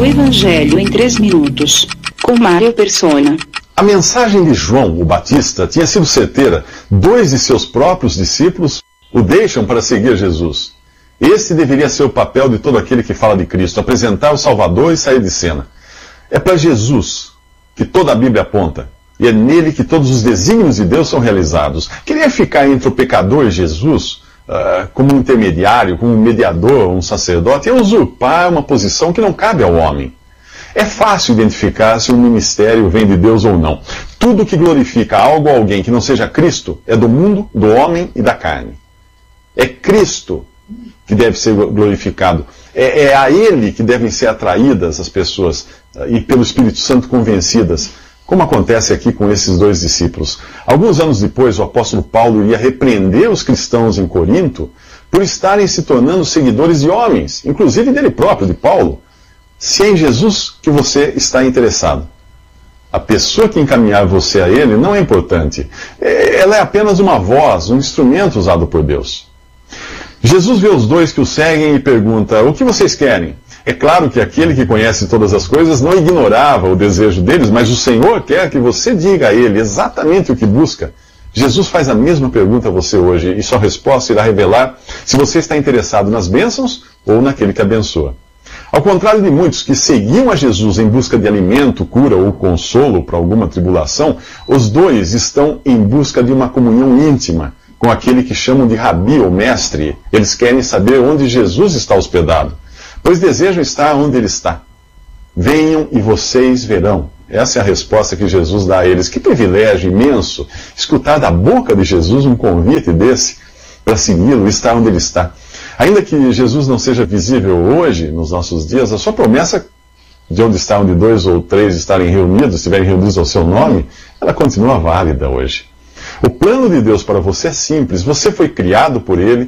O Evangelho em 3 minutos, com Mário Persona. A mensagem de João, o Batista, tinha sido certeira. 2 de seus próprios discípulos o deixam para seguir Jesus. Este deveria ser o papel de todo aquele que fala de Cristo, apresentar o Salvador e sair de cena. É para Jesus que toda a Bíblia aponta, e é nele que todos os desígnios de Deus são realizados. Querer ficar entre o pecador e Jesus, como um intermediário, como um mediador, um sacerdote, é usurpar uma posição que não cabe ao homem. É fácil identificar se um ministério vem de Deus ou não. Tudo que glorifica algo ou alguém que não seja Cristo é do mundo, do homem e da carne. É Cristo que deve ser glorificado. É a Ele que devem ser atraídas as pessoas e pelo Espírito Santo convencidas, como acontece aqui com esses 2 discípulos. Alguns anos depois, o apóstolo Paulo ia repreender os cristãos em Corinto por estarem se tornando seguidores de homens, inclusive dele próprio, de Paulo. Se é em Jesus que você está interessado, a pessoa que encaminhar você a Ele não é importante. Ela é apenas uma voz, um instrumento usado por Deus. Jesus vê os 2 que o seguem e pergunta: o que vocês querem? É claro que aquele que conhece todas as coisas não ignorava o desejo deles, mas o Senhor quer que você diga a Ele exatamente o que busca. Jesus faz a mesma pergunta a você hoje, e sua resposta irá revelar se você está interessado nas bênçãos ou naquele que abençoa. Ao contrário de muitos que seguiam a Jesus em busca de alimento, cura ou consolo para alguma tribulação, os 2 estão em busca de uma comunhão íntima com aquele que chamam de rabi ou mestre. Eles querem saber onde Jesus está hospedado, pois desejam estar onde Ele está. Venham e vocês verão. Essa é a resposta que Jesus dá a eles. Que privilégio imenso escutar da boca de Jesus um convite desse para segui-lo e estar onde Ele está. Ainda que Jesus não seja visível hoje, nos nossos dias, a sua promessa de onde está, onde 2 ou 3 estarem reunidos, estiverem reunidos ao seu nome, ela continua válida hoje. O plano de Deus para você é simples. Você foi criado por Ele